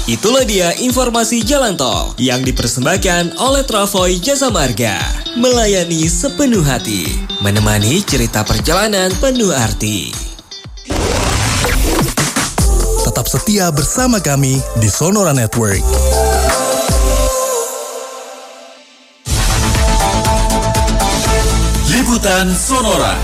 Itulah dia informasi jalan tol yang dipersembahkan oleh Travoy Jasa Marga. Melayani sepenuh hati, menemani cerita perjalanan penuh arti. Tetap setia bersama kami di Sonora Network. Liputan Sonora.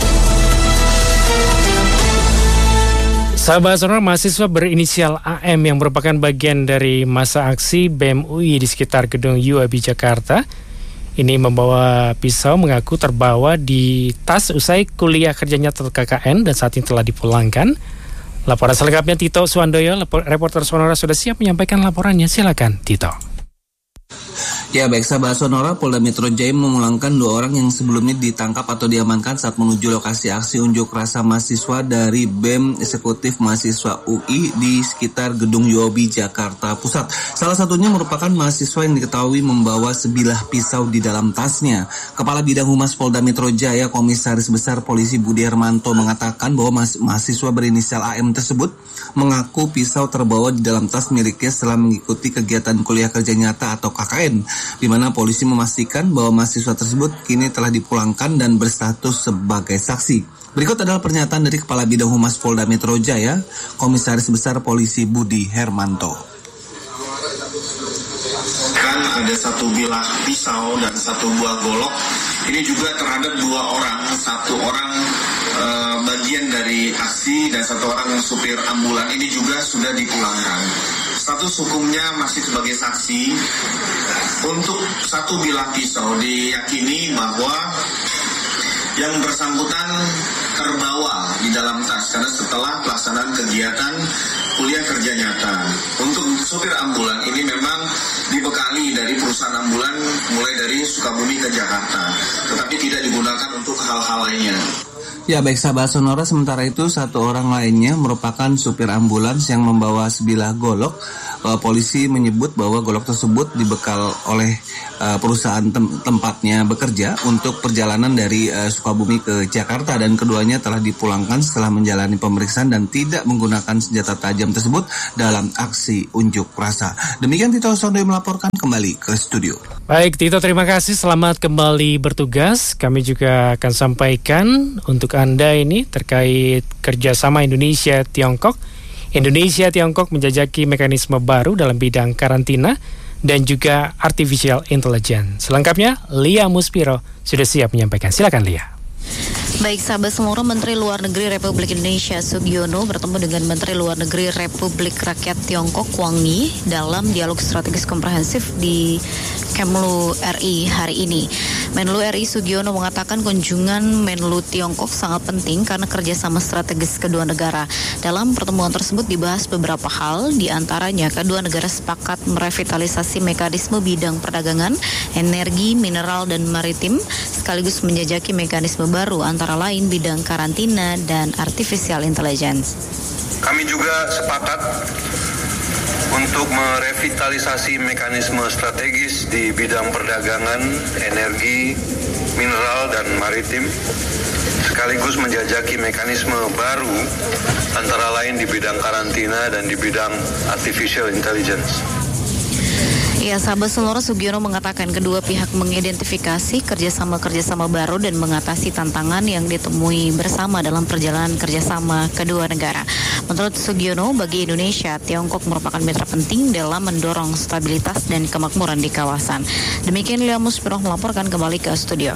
Sahabat Sonora, mahasiswa berinisial AM yang merupakan bagian dari masa aksi BEM UI di sekitar gedung UAB Jakarta ini membawa pisau, mengaku terbawa di tas usai kuliah kerja nyata KKN dan saat ini telah dipulangkan. Laporan selengkapnya Tito Suwandoyo, reporter Sonora sudah siap menyampaikan laporannya. Silakan Tito. Ya baik sahabat Sonora, Polda Metro Jaya memulangkan 2 orang yang sebelumnya ditangkap atau diamankan saat menuju lokasi aksi unjuk rasa mahasiswa dari BEM Eksekutif Mahasiswa UI di sekitar gedung UAB Jakarta Pusat. Salah satunya merupakan mahasiswa yang diketahui membawa sebilah pisau di dalam tasnya. Kepala Bidang Humas Polda Metro Jaya, Komisaris Besar Polisi Budi Hermanto mengatakan bahwa mahasiswa berinisial AM tersebut mengaku pisau terbawa di dalam tas miliknya setelah mengikuti kegiatan kuliah kerja nyata atau KKN. Di mana polisi memastikan bahwa mahasiswa tersebut kini telah dipulangkan dan berstatus sebagai saksi. Berikut adalah pernyataan dari Kepala Bidang Humas Polda Metro Jaya, Komisaris Besar Polisi Budi Hermanto. Kan ada 1 bilah pisau dan 1 buah golok. Ini juga terhadap 2 orang, 1 orang bagian dari aksi dan 1 orang supir ambulan ini juga sudah dipulangkan. Status hukumnya masih sebagai saksi. Untuk 1 bilah pisau diyakini bahwa yang bersangkutan terbawa di dalam tas karena setelah pelaksanaan kegiatan kuliah kerja nyata. Untuk supir ambulan ini memang dibekali dari perusahaan ambulan mulai dari Sukabumi ke Jakarta, tetapi tidak digunakan untuk hal-hal lainnya. Ya baik sahabat Sonora, sementara itu 1 orang lainnya merupakan supir ambulans yang membawa sebilah golok. Polisi menyebut bahwa golok tersebut dibekal oleh perusahaan tempatnya bekerja untuk perjalanan dari Sukabumi ke Jakarta dan keduanya telah dipulangkan setelah menjalani pemeriksaan dan tidak menggunakan senjata tajam tersebut dalam aksi unjuk rasa. Demikian Tito Sondoy melaporkan, kembali ke studio. Baik Tito, terima kasih, selamat kembali bertugas. Kami juga akan sampaikan untuk Anda ini terkait kerjasama Indonesia-Tiongkok. Indonesia-Tiongkok menjajaki mekanisme baru dalam bidang karantina dan juga artificial intelligence. Selengkapnya, Lia Muspiro sudah siap menyampaikan. Silakan Lia. Baik sahabat semua, Menteri Luar Negeri Republik Indonesia Sugiono bertemu dengan Menteri Luar Negeri Republik Rakyat Tiongkok Wang Yi dalam dialog strategis komprehensif di Kemlu RI hari ini. Menlu RI Sugiono mengatakan kunjungan Menlu Tiongkok sangat penting karena kerjasama strategis kedua negara. Dalam pertemuan tersebut dibahas beberapa hal, di antaranya kedua negara sepakat merevitalisasi mekanisme bidang perdagangan, energi, mineral, dan maritim, sekaligus menjajaki mekanisme baru antara lain bidang karantina dan artificial intelligence. Kami juga sepakat untuk merevitalisasi mekanisme strategis di bidang perdagangan, energi, mineral, dan maritim, sekaligus menjajaki mekanisme baru antara lain di bidang karantina dan di bidang artificial intelligence. Ya, sahabat Sonora, Sugiono mengatakan kedua pihak mengidentifikasi kerjasama baru dan mengatasi tantangan yang ditemui bersama dalam perjalanan kerjasama kedua negara. Menurut Sugiono, bagi Indonesia, Tiongkok merupakan mitra penting dalam mendorong stabilitas dan kemakmuran di kawasan. Demikian Lia Muspiro melaporkan, kembali ke studio.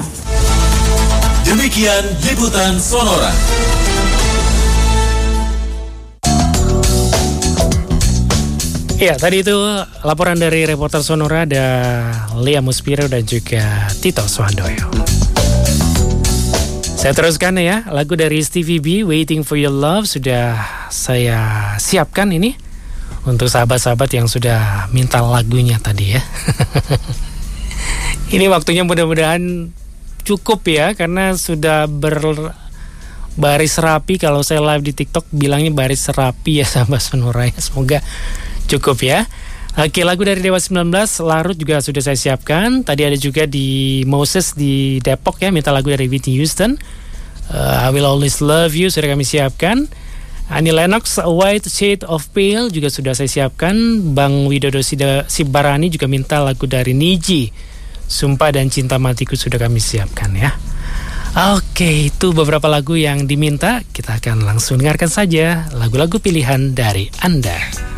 Demikian Liputan Sonora. Ya, tadi itu laporan dari reporter Sonora, ada Lia Muspiro dan juga Tito Suwandoyo. Saya teruskan ya, lagu dari Stevie B, Waiting for Your Love, sudah saya siapkan ini untuk sahabat-sahabat yang sudah minta lagunya tadi ya. Ini waktunya mudah-mudahan cukup ya, karena sudah baris rapi. Kalau saya live di TikTok bilangnya baris rapi ya sahabat Sonora ya. Semoga cukup ya. Oke, lagu dari Dewa 19, Larut juga sudah saya siapkan. Tadi ada juga di Moses di Depok ya, minta lagu dari Whitney Houston, I Will Always Love You, sudah kami siapkan. Annie Lennox, A White Shade of Pale juga sudah saya siapkan. Bang Widodo Sibarani juga minta lagu dari Niji, Sumpah dan Cinta Matiku sudah kami siapkan ya. Oke, itu beberapa lagu yang diminta. Kita akan langsung dengarkan saja lagu-lagu pilihan dari Anda.